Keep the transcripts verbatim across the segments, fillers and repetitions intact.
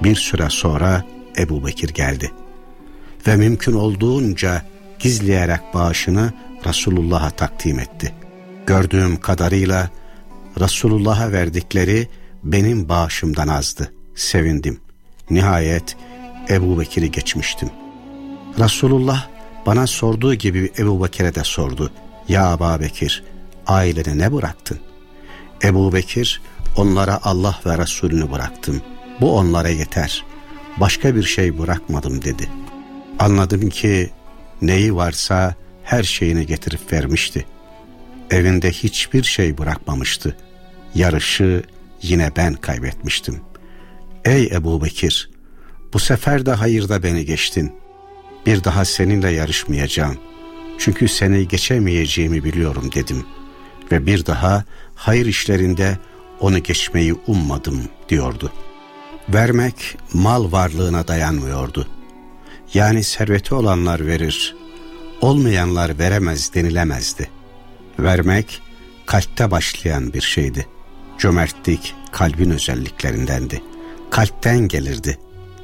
Bir süre sonra Ebu Bekir geldi ve mümkün olduğunca gizleyerek bağışını Resulullah'a takdim etti. Gördüğüm kadarıyla Resulullah'a verdikleri benim bağışımdan azdı. Sevindim. Nihayet Ebu Bekir'i geçmiştim. Resulullah bana sorduğu gibi Ebu Bekir'e de sordu. Ya Ebu Bekir, ailene ne bıraktın? Ebu Bekir, onlara Allah ve Resulünü bıraktım. Bu onlara yeter. Başka bir şey bırakmadım dedi. Anladım ki neyi varsa her şeyini getirip vermişti. Evinde hiçbir şey bırakmamıştı. Yarışı yine ben kaybetmiştim. Ey Ebu Bekir, bu sefer de hayırda beni geçtin. Bir daha seninle yarışmayacağım. Çünkü seni geçemeyeceğimi biliyorum dedim. Ve bir daha hayır işlerinde onu geçmeyi ummadım diyordu. Vermek mal varlığına dayanmıyordu. Yani serveti olanlar verir, olmayanlar veremez denilemezdi. Vermek kalpte başlayan bir şeydi. Cömertlik kalbin özelliklerindendi. Kalpten gelirdi.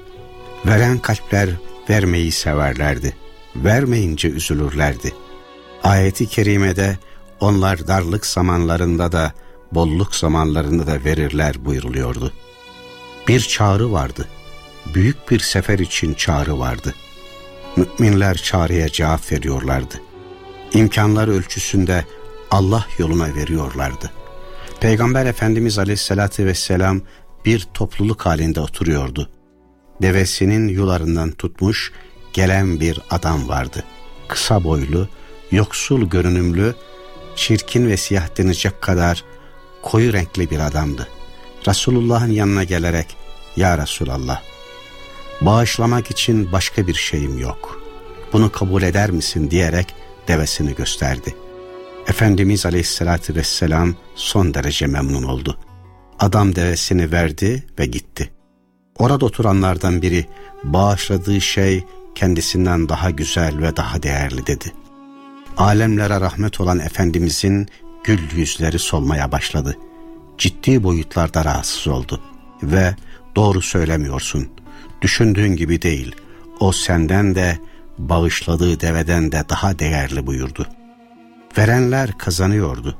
Veren kalpler vermeyi severlerdi. Vermeyince üzülürlerdi. Ayet-i kerimede onlar darlık zamanlarında da bolluk zamanlarında da verirler buyuruluyordu. Bir çağrı vardı. Büyük bir sefer için çağrı vardı. Müminler çağrıya cevap veriyorlardı. İmkanlar ölçüsünde Allah yoluna veriyorlardı. Peygamber Efendimiz Aleyhisselatü Vesselam bir topluluk halinde oturuyordu. Devesinin yularından tutmuş gelen bir adam vardı. Kısa boylu, yoksul görünümlü, çirkin ve siyah denecek kadar koyu renkli bir adamdı. Resulullah'ın yanına gelerek, ya Resulallah, bağışlamak için başka bir şeyim yok. Bunu kabul eder misin diyerek devesini gösterdi. Efendimiz Aleyhisselatü Vesselam son derece memnun oldu. Adam devesini verdi ve gitti. Orada oturanlardan biri, bağışladığı şey kendisinden daha güzel ve daha değerli dedi. Alemlere rahmet olan Efendimizin gül yüzleri solmaya başladı. Ciddi boyutlarda rahatsız oldu ve doğru söylemiyorsun, düşündüğün gibi değil, o senden de bağışladığı deveden de daha değerli buyurdu. Verenler kazanıyordu.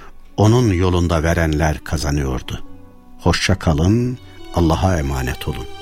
Onun yolunda verenler kazanıyordu. Hoşça kalın, Allah'a emanet olun.